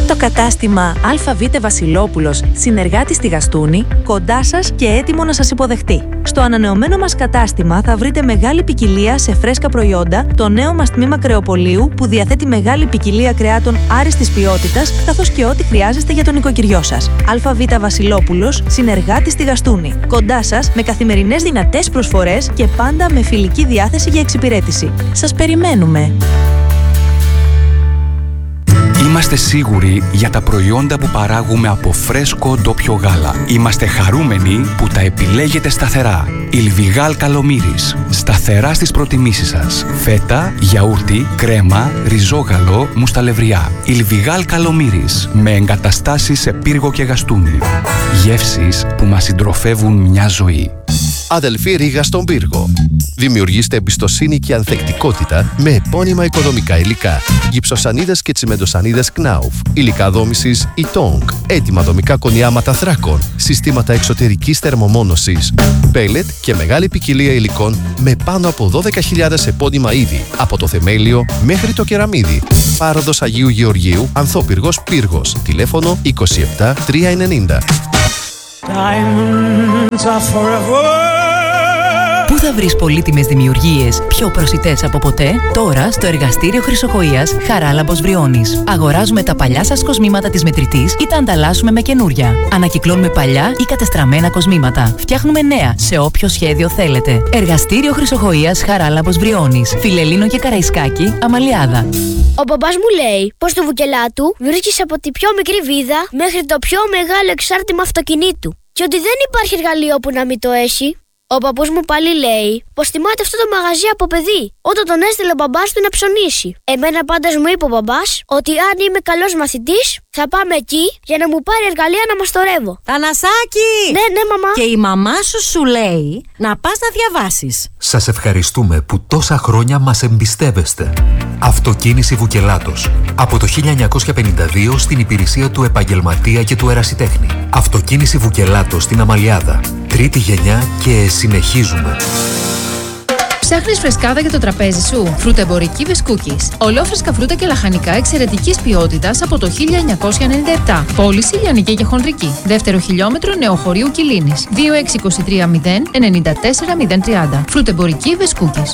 Το κατάστημα ΑΒ Βασιλόπουλος, συνεργάτη στη Γαστούνη, κοντά σας και έτοιμο να σας υποδεχτεί. Στο ανανεωμένο μας κατάστημα θα βρείτε μεγάλη ποικιλία σε φρέσκα προϊόντα, το νέο μας τμήμα κρεοπωλείου που διαθέτει μεγάλη ποικιλία κρεάτων άριστης ποιότητας, καθώς και ό,τι χρειάζεστε για τον νοικοκυριό σας. ΑΒ Βασιλόπουλος, συνεργάτη στη Γαστούνη, κοντά σας με καθημερινές δυνατές προσφορές και πάντα με φιλική διάθεση για εξυπηρέτηση. Σας περιμένουμε! Είμαστε σίγουροι για τα προϊόντα που παράγουμε από φρέσκο ντόπιο γάλα. Είμαστε χαρούμενοι που τα επιλέγετε σταθερά. Ιλβιγάλ Καλομύρης. Σταθερά στις προτιμήσεις σας. Φέτα, γιαούρτι, κρέμα, ριζόγαλο, μουσταλευριά. Ιλβιγάλ Καλομύρης. Με εγκαταστάσεις σε Πύργο και Γαστούνη. Γεύσεις που μας συντροφεύουν μια ζωή. Αδελφή Ρήγα στον Πύργο. Δημιουργήστε εμπιστοσύνη και ανθεκτικότητα με επώνυμα οικοδομικά υλικά. Γυψοσανίδες και τσιμεντοσανίδες Knauf. Υλικά δόμησης Itong. Έτοιμα δομικά κονιάματα θράκων. Συστήματα εξωτερικής θερμομόνωσης. Πέλετ και μεγάλη ποικιλία υλικών με πάνω από 12.000 επώνυμα είδη. Από το θεμέλιο μέχρι το κεραμίδι. Πάροδος Αγίου Γεωργίου, Ανθόπυργος Πύργος. Τηλέφωνο 27 390. Πού θα βρεις πολύτιμες δημιουργίες πιο προσιτές από ποτέ? Τώρα στο εργαστήριο Χρυσοχοΐας Χαράλαμπος Βριώνης. Αγοράζουμε τα παλιά σας κοσμήματα της μετρητής ή τα ανταλλάσσουμε με καινούρια. Ανακυκλώνουμε παλιά ή κατεστραμμένα κοσμήματα. Φτιάχνουμε νέα σε όποιο σχέδιο θέλετε. Εργαστήριο Χρυσοχοΐας Χαράλαμπος Βριώνης. Φιλελλήνο και Καραϊσκάκη, Αμαλιάδα. Ο μπαμπάς μου λέει πως το βουκελάτου βρίσκεις από τη πιο μικρή βίδα μέχρι το πιο μεγάλο εξάρτημα αυτοκινήτου. Και ότι δεν υπάρχει εργαλείο που να μην το έχει. Ο παππούς μου πάλι λέει πως θυμάται αυτό το μαγαζί από παιδί, όταν τον έστειλε ο μπαμπάς του να ψωνίσει. Εμένα πάντως μου είπε ο μπαμπάς ότι αν είμαι καλός μαθητής θα πάμε εκεί για να μου πάρει εργαλεία να μαστορεύω. Θανασάκη! Ναι, μαμά. Και η μαμά σου λέει να πας να διαβάσεις. Σας ευχαριστούμε που τόσα χρόνια μας εμπιστεύεστε. Αυτοκίνηση Βουκελάτος. Από το 1952 στην υπηρεσία του επαγγελματία και του ερασιτέχνη. Αυτοκίνηση Βουκελάτος στην Αμαλιάδα. Τρίτη γενιά και συνεχίζουμε. Ψάχνεις φρεσκάδα για το τραπέζι σου? Φρουτεμπορική Βεσκούκης. Ολόφρεσκα φρούτα και λαχανικά εξαιρετικής ποιότητας από το 1997. Πώληση λιανική και χονδρική. Δεύτερο χιλιόμετρο Νεοχωρίου Κιλίνης. 2623 094 030. Φρουτεμπορική Βεσκούκης.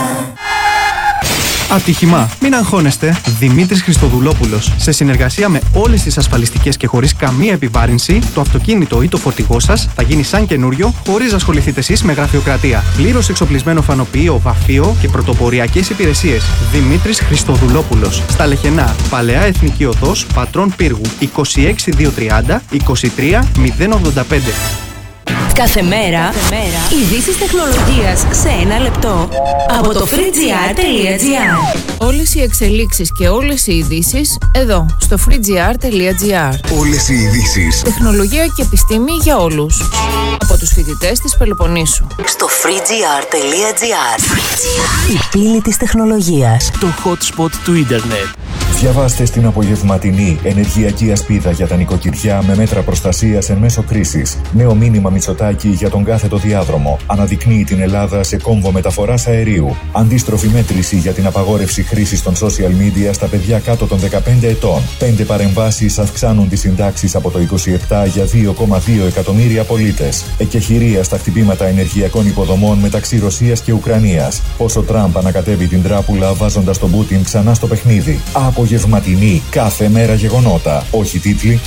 Ατύχημα. Μην αγχώνεστε. Δημήτρης Χριστοδουλόπουλος. Σε συνεργασία με όλες τις ασφαλιστικές και χωρίς καμία επιβάρυνση, το αυτοκίνητο ή το φορτηγό σας θα γίνει σαν καινούριο, χωρίς να ασχοληθείτε εσείς με γραφειοκρατία. Πλήρως εξοπλισμένο φανοποιείο, βαφείο και πρωτοποριακές υπηρεσίες. Δημήτρης Χριστοδουλόπουλος. Στα Λεχενά, Παλαιά Εθνική Οδός, Πατρών Πύργου. 26230 23 085. Κάθε μέρα ειδήσεις τεχνολογίας σε ένα λεπτό από το freegr.gr. Όλες οι εξελίξεις και όλες οι ειδήσεις εδώ στο freegr.gr. Όλες οι ειδήσεις. Τεχνολογία και επιστήμη για όλους. Από τους φοιτητές της Πελοποννήσου. Στο freegr.gr. Η πύλη της τεχνολογίας. Το hot spot του ίντερνετ. Διαβάστε στην απογευματινή ενεργειακή ασπίδα για τα νοικοκυριά με μέτρα προστασίας εν μέσω κρίσης. Νέο μήνυμα Μητσοτάκη για τον κάθετο διάδρομο. Αναδεικνύει την Ελλάδα σε κόμβο μεταφοράς αερίου. Αντίστροφη μέτρηση για την απαγόρευση χρήσης των social media στα παιδιά κάτω των 15 ετών. 5 παρεμβάσεις αυξάνουν τις συντάξεις από το 27 για 2,2 εκατομμύρια πολίτες. Εκεχηρία στα χτυπήματα ενεργειακών υποδομών μεταξύ Ρωσίας και Ουκρανίας. Πώς ο Τραμπ ανακατεύει την τράπουλα βάζοντας τον Πούτιν ξανά στο παιχνίδι. Απογευματινή, κάθε μέρα γεγονότα, όχι τίτλοι.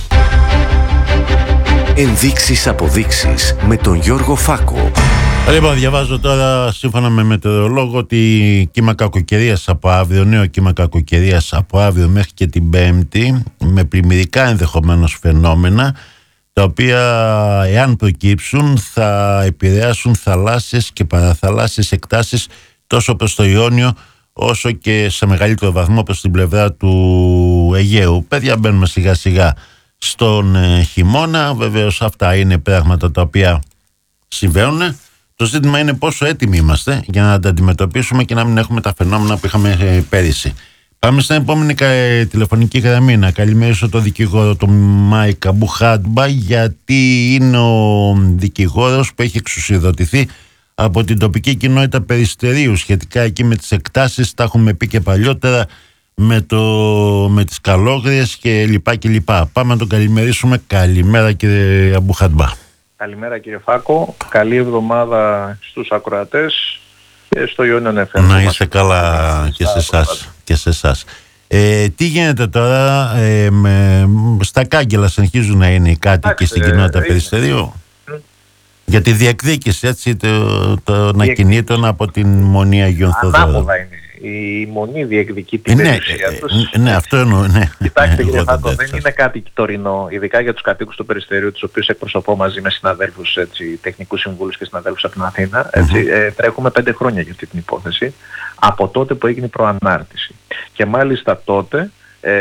Ενδείξεις αποδείξεις με τον Γιώργο Φάκο. Λοιπόν, διαβάζω τώρα σύμφωνα με μετεωρολόγο ότι κύμα κακοκαιρίας από αύριο, νέο κύμα κακοκαιρίας από αύριο μέχρι και την Πέμπτη, με πλημμυρικά ενδεχομένως φαινόμενα, τα οποία εάν προκύψουν θα επηρεάσουν θαλάσσιες και παραθαλάσσιες εκτάσεις τόσο προς το Ιόνιο όσο και σε μεγαλύτερο βαθμό προς την πλευρά του Αιγαίου. Παιδιά, μπαίνουμε σιγά σιγά στον χειμώνα. Βεβαίως αυτά είναι πράγματα τα οποία συμβαίνουν. Το ζήτημα είναι πόσο έτοιμοι είμαστε για να τα αντιμετωπίσουμε και να μην έχουμε τα φαινόμενα που είχαμε πέρυσι. Πάμε στην επόμενη τηλεφωνική γραμμή. Να καλημερίσω τον δικηγόρο τον Μάικα Μπουχάντμπα, γιατί είναι ο δικηγόρος που έχει εξουσιοδοτηθεί από την τοπική κοινότητα Περιστερίου σχετικά εκεί με τις εκτάσεις. Τα έχουμε πει και παλιότερα. με τις καλόγριες και λοιπά και λοιπά. Πάμε να τον καλημερίσουμε. Καλημέρα κύριε Αμπουχαντμπά. Καλημέρα κύριε Φάκο, καλή εβδομάδα στους ακροατές και στο Ionian FM. Να είστε καλά και σε εσάς. Τι γίνεται τώρα, στα κάγκελα συνεχίζουν να είναι οι κάτοικοι στην κοινότητα Περιστερίου για τη διεκδίκηση έτσι, των ακινήτων από την Μονή Αγίων Θοδόρων. Ανάποδα είναι. Η Μονή διεκδικεί την περιουσία τους. Ναι, αυτό εννοώ. Ναι. Κοιτάξτε κύριε Φάκο, δεν είναι κάτι τωρινό, ειδικά για τους κατοίκους του Περιστερίου, τους οποίους εκπροσωπώ μαζί με συναδέλφους, τεχνικούς συμβούλους και συναδέλφους από την Αθήνα. Τρέχουμε 5 χρόνια για αυτή την υπόθεση, από τότε που έγινε η προανάρτηση. Και μάλιστα τότε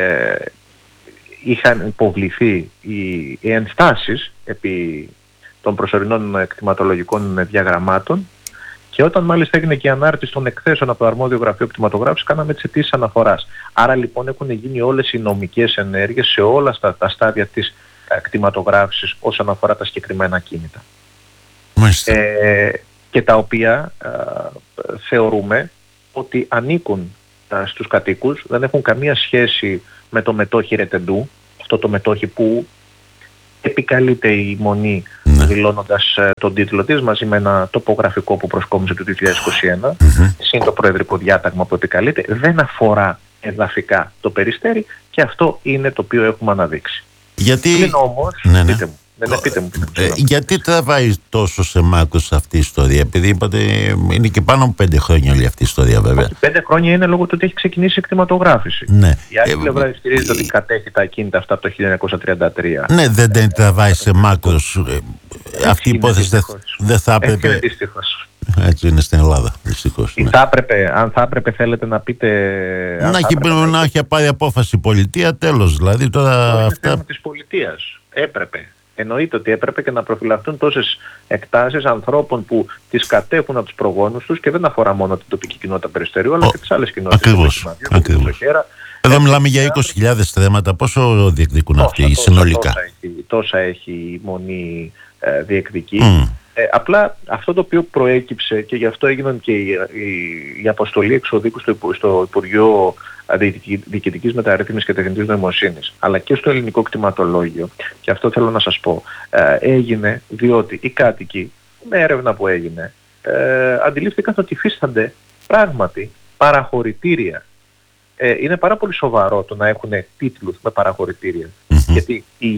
είχαν υποβληθεί οι ενστάσεις επί των προσωρινών κτηματολογικών διαγραμμάτων. Και όταν μάλιστα έγινε και η ανάρτηση των εκθέσεων από το αρμόδιο γραφείο κτηματογράφησης, κάναμε τις αιτήσεις αναφοράς. Άρα λοιπόν έχουν γίνει όλες οι νομικές ενέργειες σε όλα τα στάδια της κτηματογράφησης όσον αφορά τα συγκεκριμένα ακίνητα. Και τα οποία θεωρούμε ότι ανήκουν στους κατοίκους, δεν έχουν καμία σχέση με το μετόχι Ρετεντού, αυτό το μετόχι που επικαλείται η Μονή δηλώνοντας τον τίτλο της μαζί με ένα τοπογραφικό που προσκόμισε το 2021, συν το προεδρικό διάταγμα που επικαλείται, δεν αφορά εδαφικά το Περιστέρι και αυτό είναι το οποίο έχουμε αναδείξει. Γιατί... Πλην όμως, πείτε μου. Γιατί τραβάει τόσο σε μάκρος αυτή η ιστορία? Επειδή είπατε είναι και πάνω από 5 χρόνια όλη αυτή η ιστορία βέβαια. 5 χρόνια είναι λόγω του ότι έχει ξεκινήσει η κτηματογράφηση. Ναι. Η άλλη πλευρά ισχυρίζεται ότι κατέχει τα ακίνητα αυτά από το 1933. Ναι, δεν τραβάει σε μάκρος. Αυτή η υπόθεση δεν θα έπρεπε. Έτσι είναι στην Ελλάδα, δυστυχώς. Αν θα έπρεπε, θέλετε να πείτε. Να έχει πάρει απόφαση η πολιτεία, τέλος. Δηλαδή τώρα. Αυτό είναι θέμα της πολιτείας. Έπρεπε. Εννοείται ότι έπρεπε και να προφυλαχθούν τόσες εκτάσεις ανθρώπων που τις κατέχουν από τους προγόνους τους και δεν αφορά μόνο την τοπική κοινότητα Περιστερίου αλλά και τις άλλες κοινότητες. Ακριβώς. Εδώ μιλάμε για 20.000 θέματα. Πόσο διεκδικούν αυτοί συνολικά? Τόσα έχει η Μονή διεκδική. Απλά αυτό το οποίο προέκυψε και γι' αυτό έγιναν και η αποστολή εξοδίκου στο Υπουργείο Διοικητικής Μεταρρύθμισης και Τεχνητής Νοημοσύνης αλλά και στο ελληνικό κτηματολόγιο, και αυτό θέλω να σας πω, έγινε διότι οι κάτοικοι με έρευνα που έγινε αντιλήφθηκαν ότι υφίστανται πράγματι παραχωρητήρια. Είναι πάρα πολύ σοβαρό το να έχουν τίτλους με παραχωρητήρια, γιατί η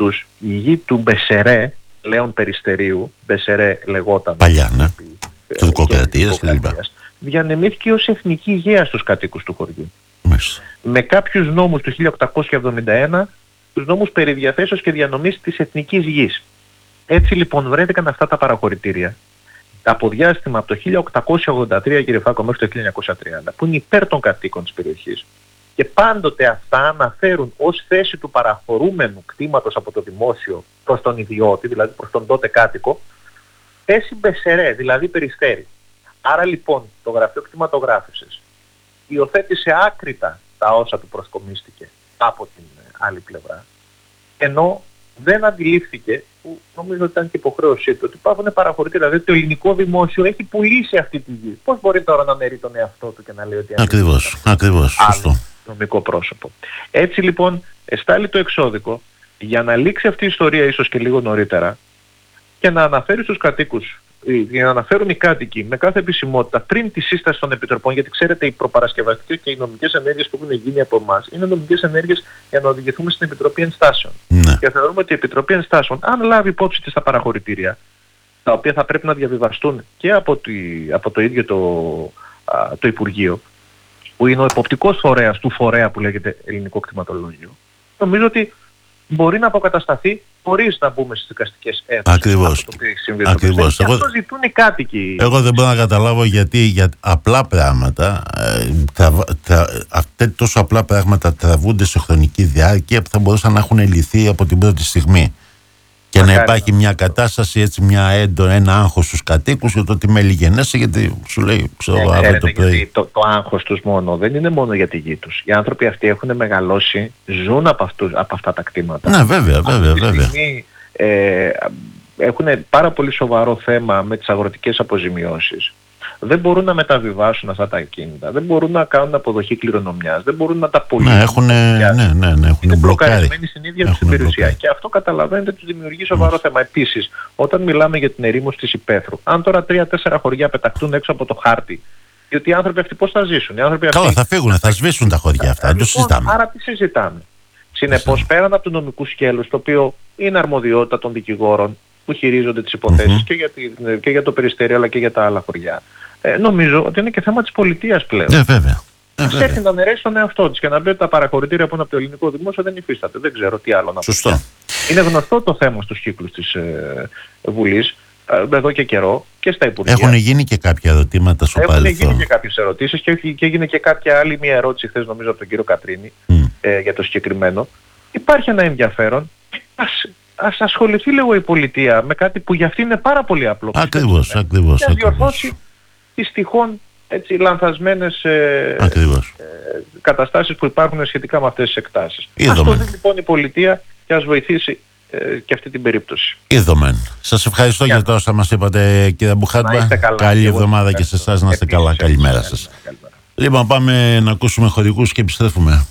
γη του Μπεσερέ, Λέων Περιστερίου, Μπεσερέ λεγόταν παλιά, ναι, τουρκοκρατίας κλπ, διανεμήθηκε ως εθνική γέα στους κατοίκους του χωριού. Με κάποιους νόμους του 1871, τους νόμους περί διαθέσεως και διανομής της εθνικής γης. Έτσι λοιπόν βρέθηκαν αυτά τα παραχωρητήρια από διάστημα από το 1883 κύριε Φάκο μέχρι το 1930 που είναι υπέρ των κατοίκων της περιοχής. Και πάντοτε αυτά αναφέρουν ως θέση του παραχωρούμενου κτήματος από το δημόσιο προς τον ιδιώτη, δηλαδή προς τον τότε κάτοικο, θέση Μπεσερέ, δηλαδή Περιστέρι. Άρα λοιπόν το Γραφείο Κτηματογράφησης υιοθέτησε άκρητα τα όσα του προσκομίστηκε από την άλλη πλευρά, ενώ δεν αντιλήφθηκε, που νομίζω ότι ήταν και υποχρέωσή του, ότι υπάρχουν παραχωρητήρια, δηλαδή το ελληνικό δημόσιο έχει πουλήσει αυτή τη γη. Πώς μπορεί τώρα να αναιρεί τον εαυτό του και να λέει ότι Ακριβώς, σωστό. Νομικό πρόσωπο. Έτσι λοιπόν εστάλει το εξώδικο για να λήξει αυτή η ιστορία ίσως και λίγο νωρίτερα και να αναφέρει στους κατοίκους, για να αναφέρουν οι κάτοικοι με κάθε επισημότητα πριν τη σύσταση των επιτροπών, γιατί ξέρετε οι προπαρασκευαστικές και οι νομικές ενέργειες που έχουν γίνει από εμάς είναι νομικές ενέργειες για να οδηγηθούμε στην Επιτροπή Ενστάσεων. Και θεωρούμε ότι η Επιτροπή Ενστάσεων, αν λάβει υπόψη της τα παραχωρητήρια, τα οποία θα πρέπει να διαβιβαστούν και από το ίδιο το Υπουργείο, που είναι ο εποπτικός φορέας του φορέα που λέγεται Ελληνικό Κτηματολόγιο, νομίζω ότι μπορεί να αποκατασταθεί χωρίς να μπούμε στις δικαστικές αίθουσες. Ακριβώς. Και αυτό ζητούν οι κάτοικοι. Εγώ δεν μπορώ να καταλάβω γιατί για απλά πράγματα, τόσο απλά πράγματα τραβούνται σε χρονική διάρκεια που θα μπορούσαν να έχουν λυθεί από την πρώτη στιγμή. Και να υπάρχει μια κατάσταση, έτσι, ένα άγχος στους κατοίκους για το ότι με λιγενέσαι, γιατί σου λέει, ξέρω, αύριο το πρωί. Το άγχος τους μόνο δεν είναι μόνο για τη γη τους. Οι άνθρωποι αυτοί έχουν μεγαλώσει, ζουν από αυτά τα κτήματα. Ναι, βέβαια. Έχουν πάρα πολύ σοβαρό θέμα με τις αγροτικές αποζημιώσεις. δεν μπορούν να μεταβιβάσουν αυτά τα ακίνητα, δεν μπορούν να κάνουν αποδοχή κληρονομιάς, δεν μπορούν να τα πωλήσουν. Έχουν μπλοκαρισμένοι στην ίδια τους την περιουσία. Και αυτό καταλαβαίνετε τους δημιουργεί σοβαρό θέμα. Επίσης, όταν μιλάμε για την ερήμωση της υπαίθρου, αν τώρα 3-4 χωριά πεταχτούν έξω από το χάρτη, διότι οι άνθρωποι αυτοί πώς θα ζήσουν? Καλά, θα φύγουν, θα σβήσουν τα χωριά αυτά. Δεν το συζητάμε. Άρα τι συζητάμε? Συνεπώς, πέραν από το νομικό σκέλος, το οποίο είναι αρμοδιότητα των δικηγόρων που χειρίζονται τις υποθέσεις και για το Περιστέρι αλλά και για τα άλλα χωριά, νομίζω ότι είναι και θέμα της πολιτείας πλέον. Βέβαια. Ας έρθει να νερέσει τον εαυτό της και να πει ότι τα παραχωρητήρια που είναι από το ελληνικό δημόσιο δεν υφίσταται. Δεν ξέρω τι άλλο να πω. Σωστό. Είναι γνωστό το θέμα στους κύκλους της Βουλής εδώ και καιρό και στα Υπουργεία. Έχουν γίνει και κάποια ερωτήματα στο παρελθόν. Έχουν γίνει και κάποιες ερωτήσεις και έγινε και κάποια άλλη μια ερώτηση χθες, νομίζω, από τον κύριο Κατρίνη για το συγκεκριμένο. Υπάρχει ένα ενδιαφέρον. Ας ασχοληθεί λίγο η πολιτεία με κάτι που για αυτή είναι πάρα πολύ απλό. Ακριβώς. Και ας διορθώσει τις τυχόν λανθασμένες καταστάσεις που υπάρχουν σχετικά με αυτές τις εκτάσεις. Ας το δει λοιπόν η πολιτεία και ας βοηθήσει και αυτή την περίπτωση. Είδομεν. Σας ευχαριστώ για το όσα μας είπατε, κύριε Μπουχάτμπα. Καλή εβδομάδα και σε εσάς, να είστε καλά. Καλημέρα σας. Λοιπόν, πάμε να ακούσουμε χωρικούς και επιστρέφουμε.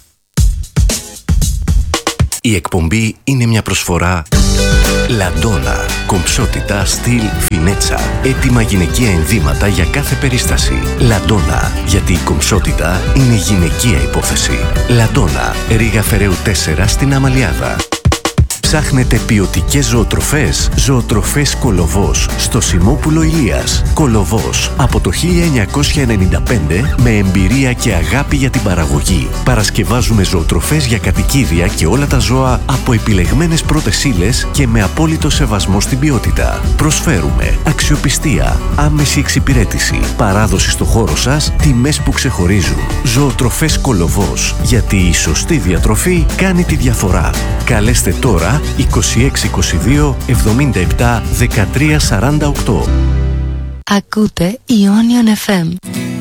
Η εκπομπή είναι μια προσφορά Λαντόνα. Κομψότητα, στυλ, φινέτσα. Έτοιμα γυναικεία ενδύματα για κάθε περίσταση. Λαντόνα. Γιατί η κομψότητα είναι γυναικεία υπόθεση. Λαντόνα. Ρήγα Φεραίου 4 στην Αμαλιάδα. Ψάχνετε ποιοτικές ζωοτροφές? Ζωοτροφές Κολοβός στο Σιμόπουλο Ηλίας. Κολοβός από το 1995 με εμπειρία και αγάπη για την παραγωγή. Παρασκευάζουμε ζωοτροφές για κατοικίδια και όλα τα ζώα από επιλεγμένες πρώτες ύλες και με απόλυτο σεβασμό στην ποιότητα. Προσφέρουμε αξιοπιστία, άμεση εξυπηρέτηση, παράδοση στο χώρο σας, τιμές που ξεχωρίζουν. Ζωοτροφές Κολοβός. Γιατί η σωστή διατροφή κάνει τη διαφορά. Καλέστε τώρα 2622 77 13 48. Ακούτε Ionian FM.